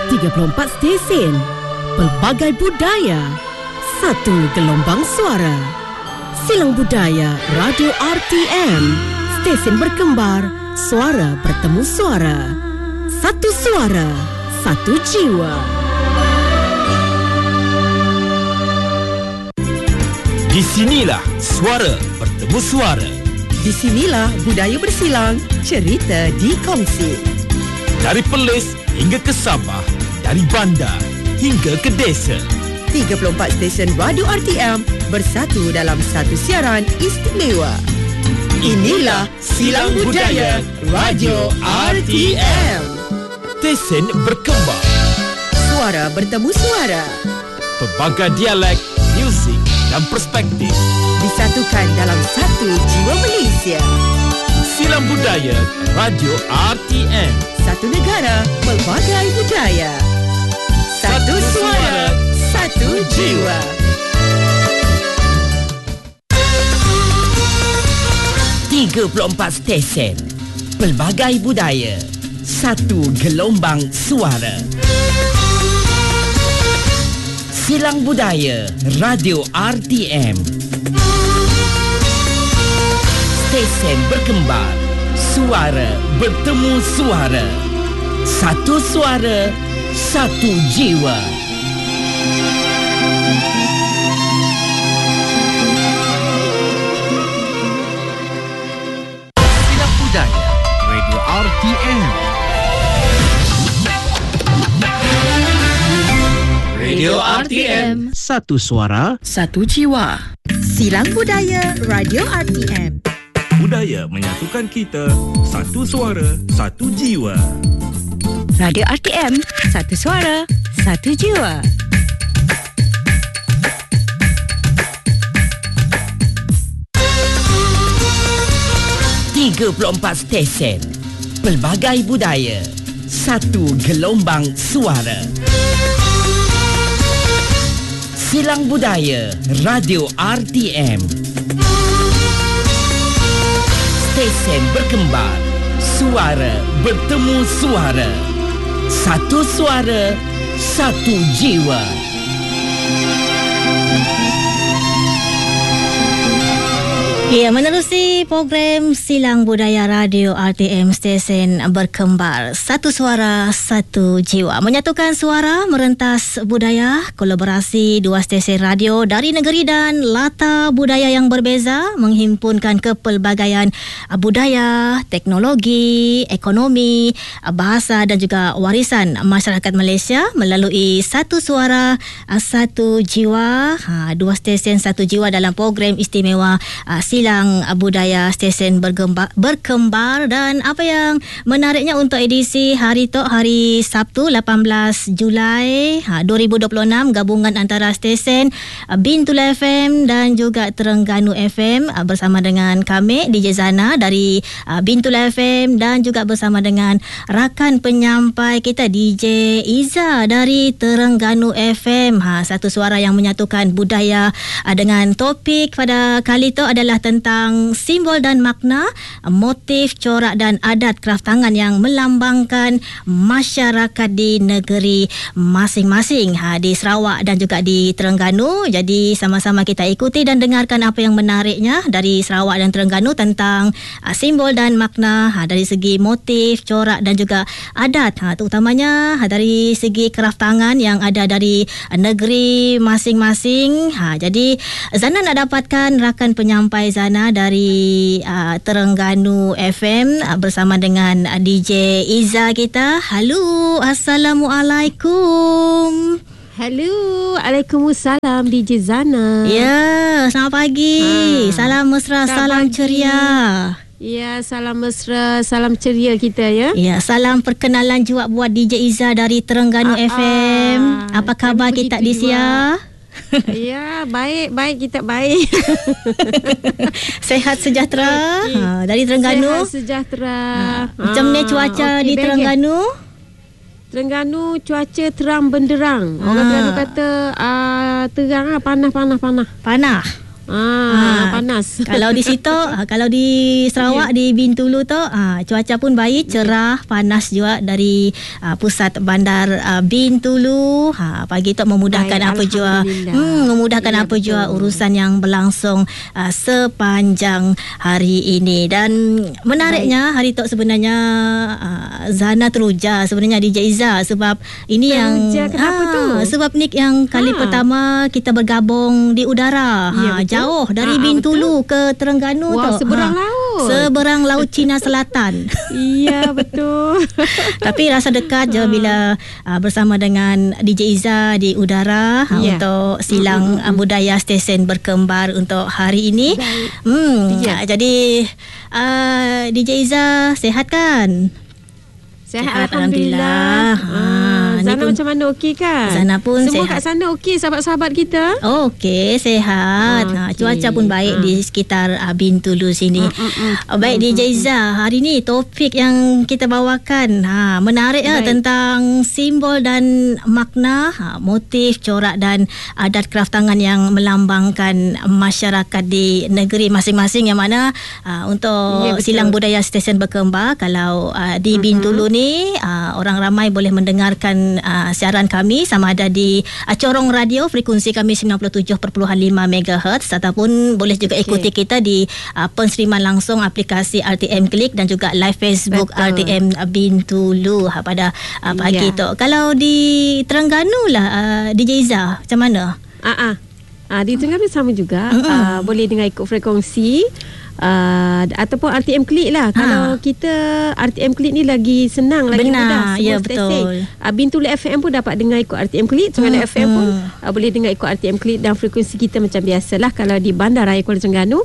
34 stesen, pelbagai budaya, satu gelombang suara. Silang Budaya Radio RTM, stesen berkembar, suara bertemu suara. Satu suara, satu jiwa. Di sinilah suara bertemu suara. Di sinilah budaya bersilang, cerita dikongsi. Dari Perlis hingga ke Sabah, dari bandar hingga ke desa. 34 stesen Radio RTM bersatu dalam satu siaran istimewa. Inilah Silang Budaya Radio RTM. Stesen berkembang. Suara bertemu suara. Pelbagai dialek, muzik dan perspektif Disatukan dalam satu jiwa Malaysia. Silang Budaya Radio RTM. Satu negara, pelbagai budaya. Satu suara, satu jiwa. Tiga 34 stesen, pelbagai budaya, satu gelombang suara. Silang Budaya Radio RTM. Stesen berkembar, suara bertemu suara. Satu suara, satu jiwa. Silang Budaya Radio RTM. Radio RTM. Satu suara, Satu jiwa. Silang Budaya Radio RTM. budaya menyatukan kita. Satu suara, satu jiwa. Radio RTM, satu suara, satu jiwa. Tiga 34 stesen, pelbagai budaya, satu gelombang suara. Silang Budaya Radio RTM. Stesen berkembar, suara bertemu suara. Satu suara, satu jiwa. Ya, menerusi program Silang Budaya Radio RTM, stesen berkembar, satu suara, satu jiwa. Menyatukan suara, merentas budaya, kolaborasi dua stesen radio dari negeri dan latar budaya yang berbeza, menghimpunkan kepelbagaian budaya, teknologi, ekonomi, bahasa dan juga warisan masyarakat Malaysia melalui satu suara, satu jiwa. Dua stesen, satu jiwa dalam program istimewa Silang Budaya stesen berkembar. Dan apa yang menariknya untuk edisi hari Sabtu 18 Julai 2026, gabungan antara stesen Bintul FM dan juga Terengganu FM bersama dengan kami DJ Zana dari Bintul FM dan juga bersama dengan rakan penyampai kita DJ Iza dari Terengganu FM. Satu suara yang menyatukan budaya dengan topik pada kali itu adalah tentang simbol dan makna, motif, corak dan adat kraft tangan yang melambangkan masyarakat di negeri masing-masing, di Sarawak dan juga di Terengganu. Jadi sama-sama kita ikuti dan dengarkan apa yang menariknya dari Sarawak dan Terengganu tentang simbol dan makna dari segi motif, corak dan juga adat, terutamanya dari segi kraft tangan yang ada dari negeri masing-masing. Jadi Zana nak dapatkan rakan penyampai Zana dari Terengganu FM bersama dengan DJ Iza kita. Halo, Assalamualaikum. Halo, Waalaikumsalam DJ Zana. Ya, selamat pagi. Salam mesra, salam ceria. Ya, salam mesra, salam ceria kita ya. Ya, salam perkenalan juga buat DJ Iza dari Terengganu FM. Apa khabar kita di Sia? Ya, baik kita baik. Sehat sejahtera. Dari Terengganu. Sehat sejahtera. Macam ni cuaca di Terengganu? Terengganu cuaca terang benderang. Orang Terengganu kata terang, panas. Panah. Panas. Kalau di situ, kalau di Sarawak, di Bintulu tu, cuaca pun baik, cerah, panas juga dari pusat bandar Bintulu. Pagi tu memudahkan apa jua, memudahkan apa jua urusan yang berlangsung sepanjang hari ini. Dan menariknya hari tu sebenarnya Zana teruja sebenarnya DJ Izzah, sebab ini teruja, yang kenapa tu? Sebab ni yang kali pertama kita bergabung di udara. Jauh dari Bintulu ke Terengganu tu. Seberang laut. Seberang laut Cina Selatan. Ya, betul. Tapi rasa dekat je bila bersama dengan DJ Izzah di udara untuk silang budaya stesen berkembar untuk hari ini. Jadi DJ Izzah sihat kan? Sihat, Alhamdulillah. Zana macam mana, okey kan? Zana pun semua sihat. Kat sana okey, sahabat-sahabat kita? Okey, sihat. Cuaca pun baik di sekitar Bintulu sini. Baik, DJ Izzah, hari ni topik yang kita bawakan menarik tentang simbol dan makna, motif, corak dan adat kraftangan yang melambangkan masyarakat di negeri masing-masing, yang mana untuk silang budaya stesen berkembar, kalau di Bintulu ni orang ramai boleh mendengarkan siaran kami sama ada di corong radio frekuensi kami 97.5 MHz, ataupun boleh juga ikuti kita di penseriman langsung aplikasi RTM Klik dan juga live Facebook RTM Bintulu pada pagi tu. Kalau di Terengganu lah DJ Izzah, macam mana? Di Terengganu sama juga. Boleh dengar ikut frekuensi ataupun RTM Klik lah. Kalau kita RTM Klik ni lagi senang, lagi mudah. Ya, betul. Bintulu FM pun dapat dengar ikut RTM Klik. Terengganu FM pun boleh dengar ikut RTM Klik, dan frekuensi kita macam biasalah. Kalau di Bandaraya Kuala Terengganu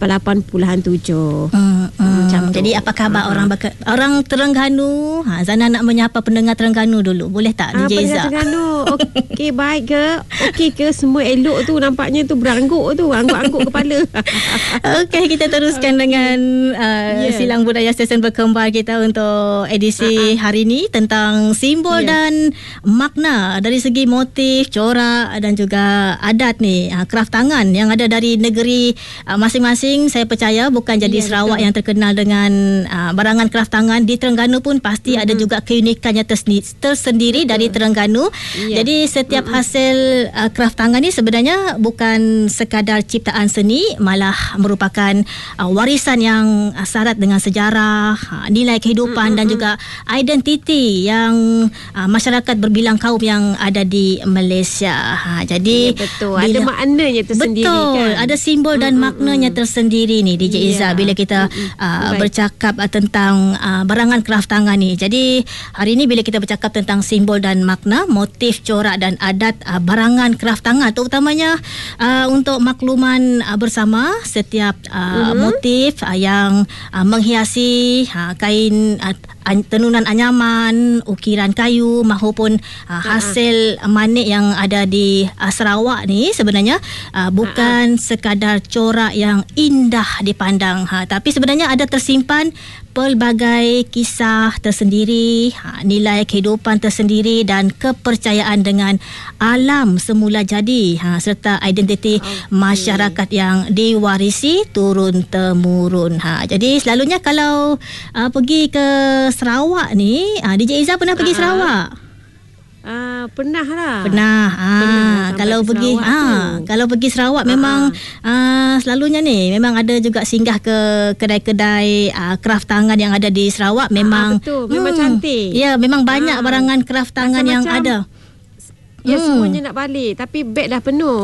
88.7. Jadi apa khabar orang Terengganu? Zana nak menyapa pendengar Terengganu dulu. Boleh tak DJ Izzah? Pendengar Terengganu okey, baik ke? Okey ke? Semua elok tu, nampaknya tu berangguk tu, angguk-angguk kepala. Okey, kita teruskan dengan silang budaya stesen berkembar kita untuk edisi hari ini tentang simbol dan makna dari segi motif, corak dan juga adat ni, kraftangan yang ada dari negeri masing-masing. Saya percaya bukan jadi Sarawak yang terkenal dengan barangan kraftangan, di Terengganu pun pasti ada juga keunikannya tersendiri dari Terengganu. Jadi setiap hasil kraftangan ni sebenarnya bukan sekadar ciptaan seni, malah merupakan warisan yang syarat dengan sejarah, nilai kehidupan dan juga identiti yang masyarakat berbilang kaum yang ada di Malaysia. Jadi betul, ada maknanya tersendiri. Betul, kan? ada simbol dan maknanya tersendiri ni DJ Izzah bila kita bercakap tentang barangan kraftangan ni. Jadi hari ni bila kita bercakap tentang simbol dan makna, motif, corak dan adat barangan kraftangan, terutamanya untuk makluman bersama, setiap motif yang menghiasi kain tenunan anyaman, ukiran kayu maupun hasil manik yang ada di Sarawak ni sebenarnya bukan sekadar corak yang indah dipandang, tapi sebenarnya ada tersimpan pelbagai kisah tersendiri, nilai kehidupan tersendiri dan kepercayaan dengan alam semula jadi, serta identiti masyarakat yang diwarisi turun-temurun. Jadi selalunya kalau pergi ke Sarawak ni, DJ Izzah pernah pergi Sarawak? Pernah lah. Pernah kalau pergi kalau pergi Sarawak memang selalunya ni memang ada juga singgah ke kedai-kedai kraftangan yang ada di Sarawak. Memang betul, memang cantik. Ya, memang banyak barangan kraftangan yang ada. Ya, semuanya nak balik, tapi beg dah penuh.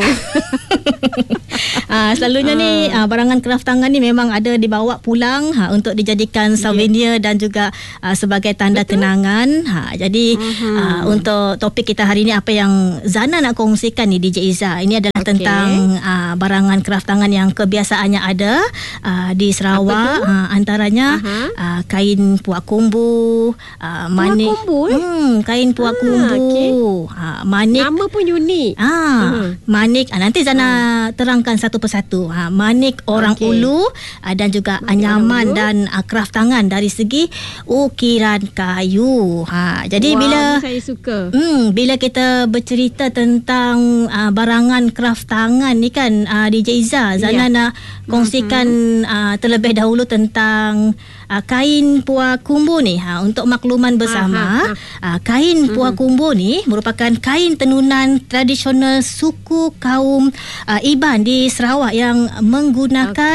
Selalunya ni barangan kraftangan ni memang ada dibawa pulang untuk dijadikan souvenir dan juga sebagai tanda kenangan. Jadi untuk topik kita hari ni, apa yang Zana nak kongsikan ni DJ Izzah, ini adalah tentang barangan kraftangan yang kebiasaannya ada di Sarawak. Antaranya kain puak kumbu, manik, kain puak kumbu, manik. Nama pun unik. Manik. Nanti Zana terangkan satu persatu. Manik orang ulu dan juga anyaman dan kraft tangan dari segi ukiran kayu. Jadi bila saya suka. Bila kita bercerita tentang barangan kraft tangan ni kan, DJ Izzah, Zana nak kongsikan terlebih dahulu tentang kain Puah Kumbu ni. Untuk makluman bersama, kain Puah Kumbu ni merupakan kain tenunan tradisional suku kaum Iban di Sarawak yang menggunakan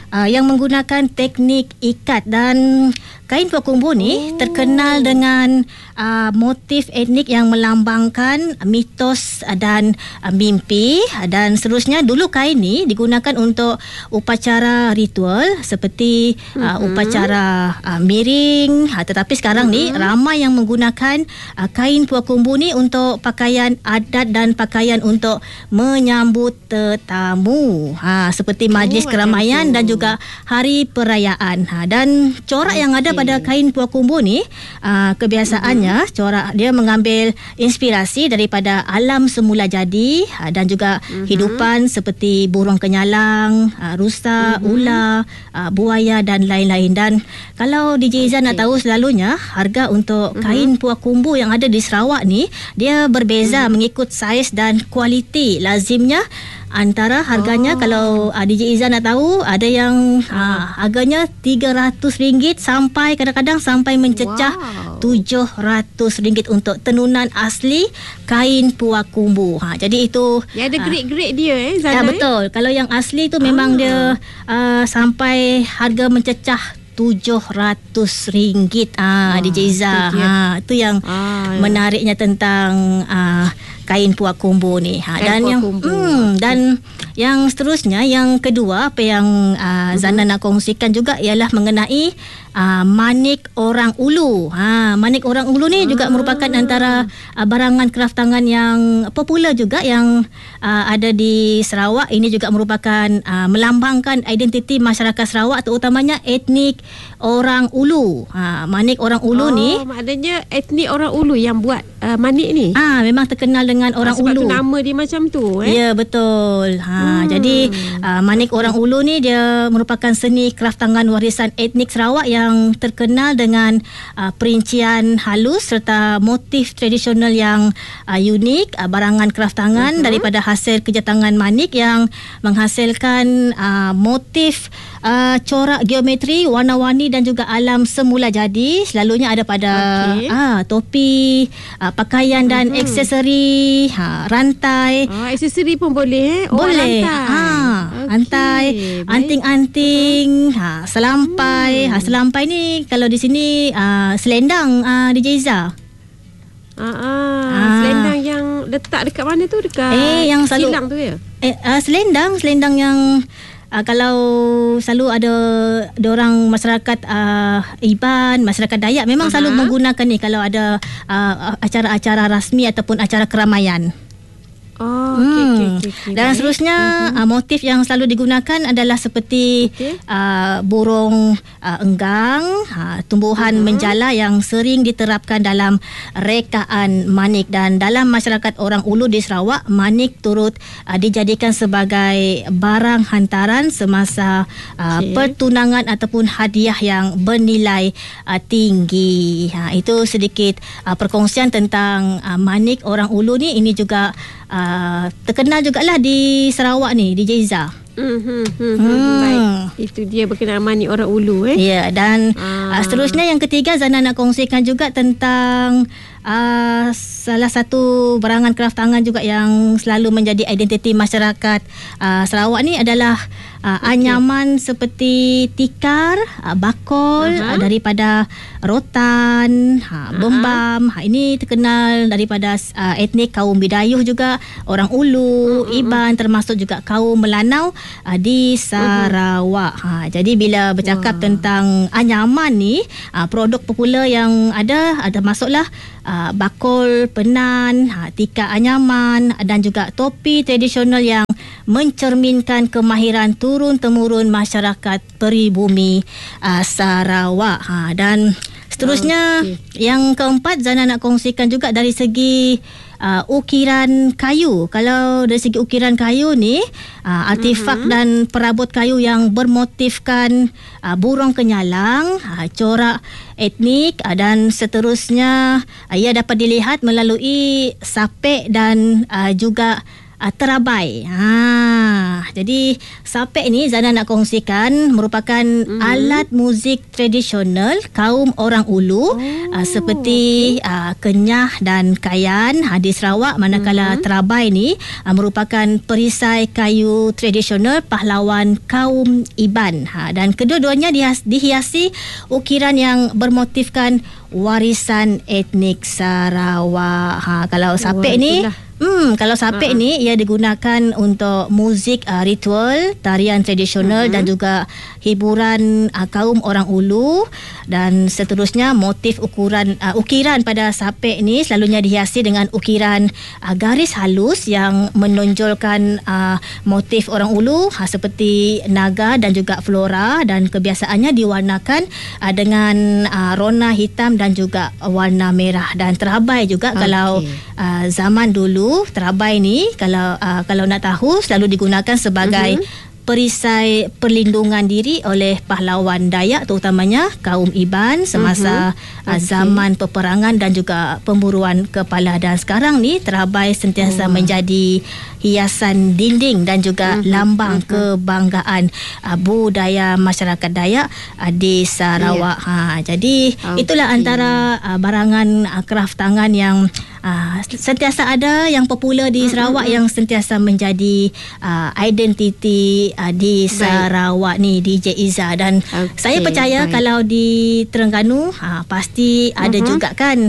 teknik ikat. Dan kain Puah Kumbu ni terkenal dengan motif etnik yang melambangkan mitos dan mimpi. Dan seterusnya, dulu kain ni digunakan untuk upacara ritual seperti upacara miring. Tetapi sekarang ni ramai yang menggunakan kain Puah Kumbu ni untuk pakaian adat dan pakaian untuk menyambut tetamu, seperti majlis keramaian dan juga hari perayaan. Dan corak yang ada pada kain Puah Kumbu ni, kebiasaannya corak dia mengambil inspirasi daripada alam semula jadi dan juga hidupan seperti burung kenyalang, rusa, ular, buaya dan lain-lain. Dan kalau DJ Izzah nak tahu, selalunya harga untuk kain Puah Kumbu yang ada di Sarawak ni dia berbeza mengikut saiz dan kualiti. Lazimnya antara harganya, kalau DJ Izzah nak tahu, ada yang harganya RM300 sampai kadang-kadang sampai mencecah RM700 untuk tenunan asli kain Puah Kumbu. Jadi itu ada grade-grade dia Zana. Ya, betul. Kalau yang asli tu memang dia sampai harga mencecah RM700. DJ Izzah. Itu yang menariknya tentang kain Puah Kumbu ni. Dan yang seterusnya, yang kedua apa yang Zana nak kongsikan juga ialah mengenai manik orang ulu. Manik orang ulu ni juga merupakan antara barangan kraft tangan yang popular juga yang ada di Sarawak. Ini juga merupakan melambangkan identiti masyarakat Sarawak, terutamanya etnik orang ulu. Manik orang ulu ni, maknanya etnik orang ulu yang buat manik ni. Memang terkenal dengan orang sebab ulu. Sebab tu nama dia macam tu. Ya, betul. Jadi manik orang ulu ni dia merupakan seni kraft tangan warisan etnik Sarawak yang terkenal dengan perincian halus serta motif tradisional yang unik. Barangan kraft tangan daripada hasil kerja tangan manik yang menghasilkan motif corak geometri, warna-warni dan juga alam semula jadi. Selalunya ada pada topi, pakaian dan aksesori, rantai. Aksesori pun boleh. Boleh. Rantai, anting-anting, selampai. Selampai ni kalau di sini selendang, DJ Izzah. Selendang yang letak dekat mana tu? Dekat yang selalu, silang tu ya? Selendang yang kalau selalu ada diorang masyarakat Iban, masyarakat Dayak memang selalu menggunakan ni kalau ada acara-acara rasmi ataupun acara keramaian. Okay. Dan seterusnya motif yang selalu digunakan adalah seperti burung enggang, tumbuhan menjala yang sering diterapkan dalam rekaan manik. Dan dalam masyarakat orang ulu di Sarawak, manik turut dijadikan sebagai barang hantaran semasa pertunangan ataupun hadiah yang bernilai tinggi. Itu sedikit perkongsian tentang manik orang ulu ni. Ini juga terkenal jugalah di Sarawak ni, DJ Izzah. Baik. Itu dia berkenaan manik orang ulu. Ya, dan seterusnya yang ketiga, Zana nak kongsikan juga tentang salah satu barangan kraft tangan juga yang selalu menjadi identiti masyarakat Sarawak ni adalah anyaman seperti tikar, bakul daripada rotan, bembam. Ini terkenal daripada etnik kaum Bidayuh juga, orang Ulu, Iban, termasuk juga kaum Melanau di Sarawak. Jadi bila bercakap tentang anyaman ni, produk popular yang ada masuklah bakul, penan, tikar anyaman dan juga topi tradisional yang mencerminkan kemahiran turun-temurun masyarakat peribumi Sarawak. Dan Seterusnya, yang keempat Zana nak kongsikan juga dari segi ukiran kayu. Kalau dari segi ukiran kayu ni, artifak dan perabot kayu yang bermotifkan burung kenyalang, corak etnik dan seterusnya, ia dapat dilihat melalui sapek dan juga terabai. Jadi sapek ni Zana nak kongsikan merupakan alat muzik tradisional kaum orang Ulu, seperti Kenyah dan Kayan di Sarawak, manakala terabai ni merupakan perisai kayu tradisional pahlawan kaum Iban. Dan kedua-duanya dihiasi ukiran yang bermotifkan warisan etnik Sarawak. Kalau sapek ni kalau sapek ni ia digunakan untuk muzik ritual, tarian tradisional dan juga hiburan kaum orang Ulu. Dan seterusnya, motif ukiran pada sapek ni selalunya dihiasi dengan ukiran garis halus yang menonjolkan motif orang Ulu seperti naga dan juga flora, dan kebiasaannya diwarnakan dengan rona hitam dan juga warna merah. Dan terabai juga, kalau zaman dulu terabai ni kalau nak tahu selalu digunakan sebagai perisai perlindungan diri oleh pahlawan Dayak, terutamanya kaum Iban semasa zaman peperangan dan juga pemburuan kepala. Dan sekarang ni terabai sentiasa menjadi hiasan dinding dan juga lambang kebanggaan budaya masyarakat Dayak di Sarawak. Jadi itulah antara barangan kraft tangan yang sentiasa ada, yang popular di Sarawak, yang sentiasa menjadi identiti di Sarawak ni, DJ Iza. Dan saya percaya kalau di Terengganu pasti ada juga kan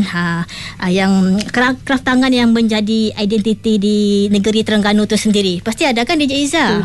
yang kraft tangan yang menjadi identiti di negeri Terengganu tu sendiri. Pasti ada kan DJ Iza?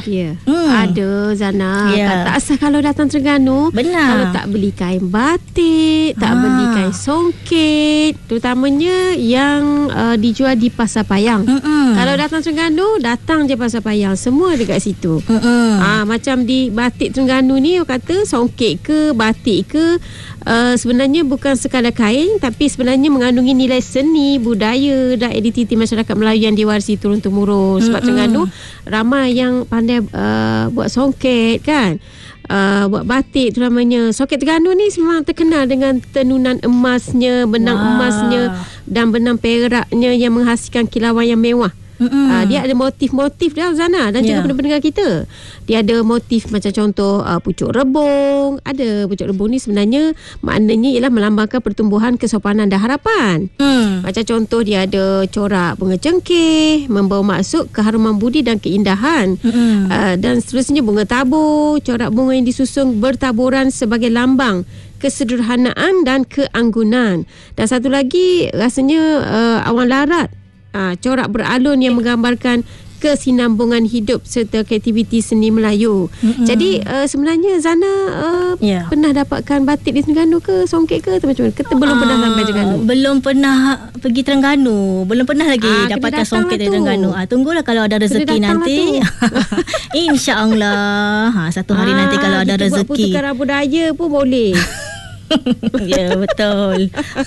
Ada, Zana. Tak asal kalau datang Terengganu, kalau tak beli kain batik, tak beli kain songket, terutamanya yang dijual di Pasar Payang. Kalau datang Terengganu, datang je Pasar Payang, semua dekat situ. Macam di batik Terengganu ni, orang kata songket ke batik ke, sebenarnya bukan sekadar kain, tapi sebenarnya mengandungi nilai seni, budaya dan identiti masyarakat Melayu yang diwarisi turun-temurun. Sebab Terengganu ramai yang pandai buat songket kan, buat batik terutamanya. Songket Terengganu ni memang terkenal dengan tenunan emasnya, benang emasnya dan benang peraknya yang menghasilkan kilauan yang mewah. Dia ada motif-motif dia, Zana, dan juga pendengar kita. Dia ada motif macam contoh pucuk rebung. Ada pucuk rebung ni sebenarnya maknanya ialah melambangkan pertumbuhan, kesopanan dan harapan. Macam contoh dia ada corak bunga cengkeh, membawa maksud keharuman budi dan keindahan. Dan seterusnya bunga tabur, corak bunga yang disusun bertaburan sebagai lambang kesederhanaan dan keanggunan. Dan satu lagi rasanya awan larat, corak beralun yang menggambarkan kesinambungan hidup serta kreativiti seni Melayu. Jadi sebenarnya Zana pernah dapatkan batik di Terengganu ke, songket ke, atau macam mana? Kita belum pernah sampai Terengganu. Belum pernah pergi Terengganu. Belum pernah lagi dapatkan songket di Terengganu. Tunggulah kalau ada rezeki nanti. InsyaAllah satu hari nanti kalau ada rezeki. Kita buat pertukaran budaya pun boleh. Ya, betul.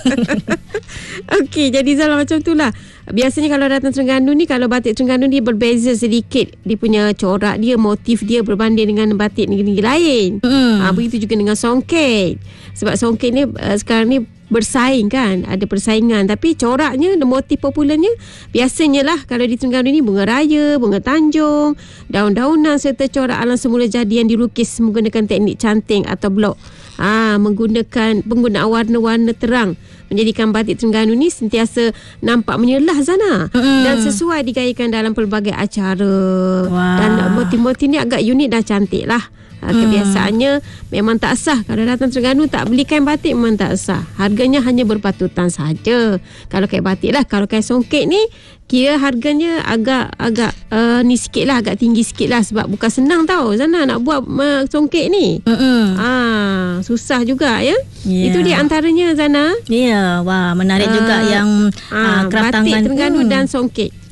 Okey, jadi Zala macam itulah. Biasanya kalau datang Terengganu ni, kalau batik Terengganu ni berbeza sedikit. Dia punya corak dia, motif dia berbanding dengan batik negeri-negeri lain. Begitu juga dengan songket. Sebab songket ni sekarang ni bersaing kan, ada persaingan, tapi coraknya dan motif popularnya biasanya lah kalau di Terengganu ni bunga raya, bunga tanjung, daun-daunan serta corak alam semula jadi yang dilukis menggunakan teknik canting atau blok. Menggunakan penggunaan warna-warna terang menjadikan batik Terengganu ni sentiasa nampak menyelah, Zana, dan sesuai digayakan dalam pelbagai acara. Dan motif-motif ni agak unik dan cantik lah. Kebiasaannya memang tak sah. Kalau datang Terengganu tak beli kain batik memang tak sah. Harganya hanya berpatutan saja. Kalau kain batik lah. Kalau kain songket ni kira harganya agak ni sikit lah, agak tinggi sikit lah. Sebab bukan senang tau, Zana, nak buat songket ni. Susah juga ya. Itu dia antaranya, Zana. Wah, menarik juga yang kraft batik tangan Terengganu dan songket.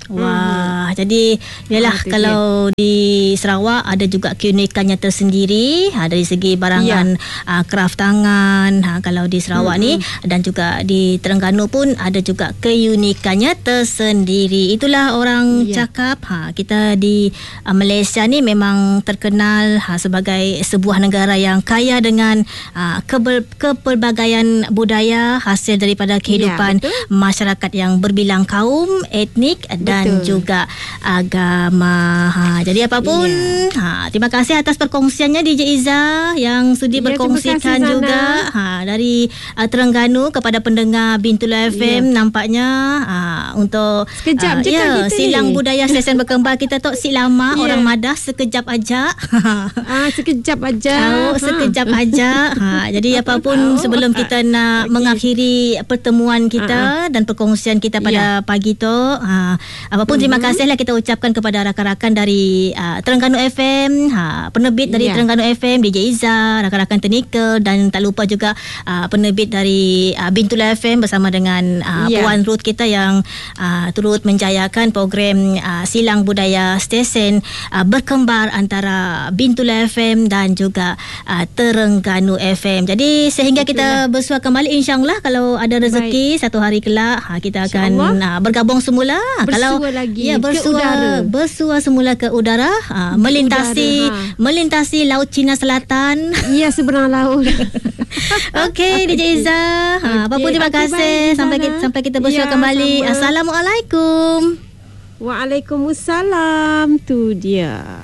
Wah, jadi yalah kalau di Sarawak ada juga keunikannya tersendiri dari segi barangan kraft tangan. Kalau di Sarawak ni dan juga di Terengganu pun ada juga keunikannya tersendiri. Itulah orang cakap kita di Malaysia ni memang terkenal sebagai sebuah negara yang kaya dengan kepelbagaian budaya hasil daripada kehidupan masyarakat yang berbilang kaum, etnik dan juga agama. Jadi apapun, terima kasih atas perkongsiannya DJ Iza yang sudi berkongsikan juga dari Terengganu kepada pendengar Bintula FM. Nampaknya untuk sekejap je kan kita silang budaya stesen berkembar kita tok si lama orang Madah sekejap aja. Sekejap aja. Sekejap aja. Jadi apapun sebelum kita nak mengakhiri pertemuan kita dan perkongsian kita pada pagi tu, apapun terima kasihlah kita ucapkan kepada rakan-rakan dari Terengganu FM, penerbit dari Terengganu FM, DJ Iza, rakan-rakan teknikal, dan tak lupa juga penerbit dari Bintula FM bersama dengan Puan Ruth kita yang turut menjayakan program Silang Budaya Stesen berkembar antara Bintula FM dan juga Terengganu FM. Jadi sehingga kita bersua kembali, insyaAllah kalau ada rezeki satu hari kelak kita akan bergabung semula. Kalau lagi ke udara. Bersua semula ke udara, melintasi Laut Cina Selatan. Ya, seberang laut. Okey, DJ Iza. Apapun terima kasih sampai kita bersua kembali. Sama. Assalamualaikum. Waalaikumsalam. Tu dia.